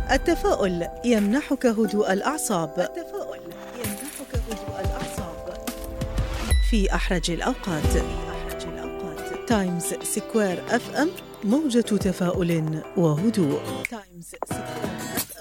التفاؤل يمنحك هدوء الأعصاب في أحرج الأوقات. تايمز سكوير FM، موجة تفاؤل وهدوء.